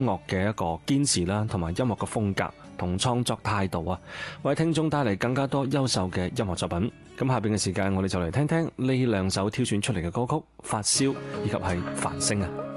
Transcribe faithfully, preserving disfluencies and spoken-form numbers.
樂嘅一個堅持啦，同埋音樂嘅風格同創作態度啊，為聽眾帶嚟更加多優秀嘅音樂作品。咁下邊嘅時間，我哋就嚟聽聽呢兩首挑選出嚟嘅歌曲《發燒》以及係《繁星》啊。